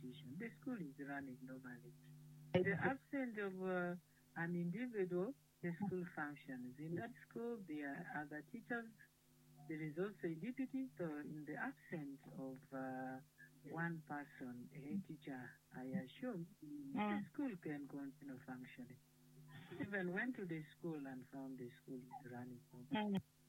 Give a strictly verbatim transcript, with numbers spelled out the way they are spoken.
institution, the school is running normally. In the absence of uh, an individual, the school functions. In that school, there are other teachers. There is also a deputy. So, in the absence of uh, one person, a head teacher, I assume the school can continue functioning. Even went to the school and found the school is running. Mm.